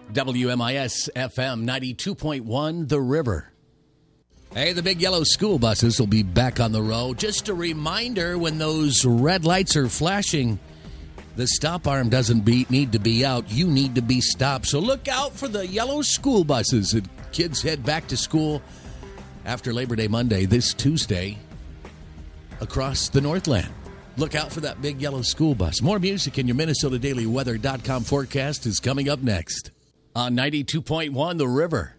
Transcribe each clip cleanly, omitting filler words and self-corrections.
WMIS FM 92.1 The River. Hey, the big yellow school buses will be back on the road. Just a reminder, when those red lights are flashing, the stop arm doesn't need to be out. You need to be stopped. So look out for the yellow school buses as kids head back to school after Labor Day Monday this Tuesday across the Northland. Look out for that big yellow school bus. More music in your MinnesotaDailyWeather.com forecast is coming up next on 92.1 The River.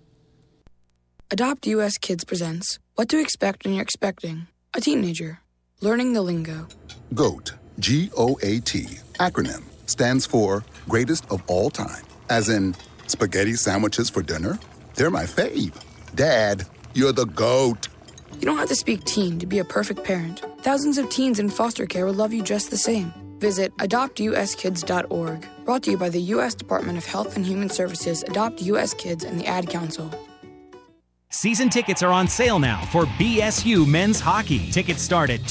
Adopt US Kids presents What to Expect When You're Expecting a Teenager. Learning the lingo. GOAT, G-O-A-T, acronym, stands for Greatest of All Time. As in, spaghetti sandwiches for dinner? They're my fave. Dad, you're the GOAT. You don't have to speak teen to be a perfect parent. Thousands of teens in foster care will love you just the same. Visit adoptuskids.org. Brought to you by the U.S. Department of Health and Human Services, Adopt U.S. Kids, and the Ad Council. Season tickets are on sale now for BSU men's hockey. Tickets start at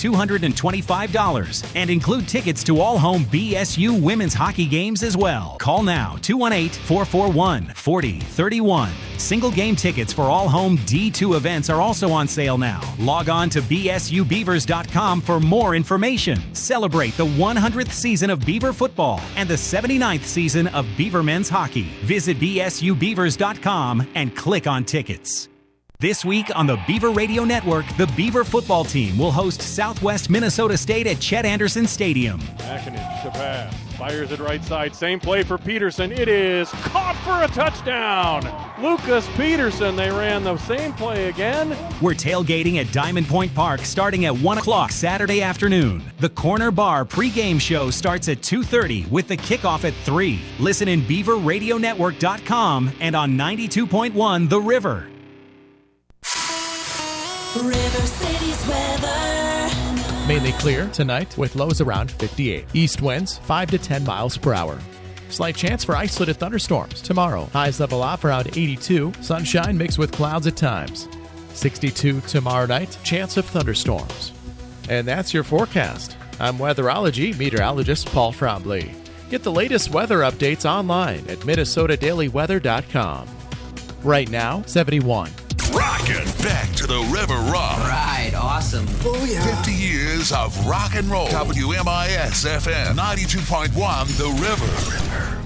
$225 and include tickets to all home BSU women's hockey games as well. Call now, 218-441-4031. Single game tickets for all home D2 events are also on sale now. Log on to bsubeavers.com for more information. Celebrate the 100th season of Beaver football and the 79th season of Beaver men's hockey. Visit bsubeavers.com and click on tickets. This week on the Beaver Radio Network, the Beaver football team will host Southwest Minnesota State at Chet Anderson Stadium. Akinich to pass, fires it right side, same play for Peterson. It is caught for a touchdown. Lucas Peterson, they ran the same play again. We're tailgating at Diamond Point Park starting at 1 o'clock Saturday afternoon. The Corner Bar pregame show starts at 2:30 with the kickoff at 3. Listen in BeaverRadioNetwork.com and on 92.1 The River. River City's weather. Mainly clear tonight with lows around 58. East winds 5 to 10 miles per hour. Slight chance for isolated thunderstorms tomorrow. Highs level off around 82. Sunshine mixed with clouds at times. 62 tomorrow night. Chance of thunderstorms. And that's your forecast. I'm weatherology meteorologist Paul Frombley. Get the latest weather updates online at MinnesotaDailyWeather.com. Right now, 71. Rockin' back to the River Rock. Right, awesome. Oh, yeah. 50 years of rock and roll. WMIS FM 92.1 The River.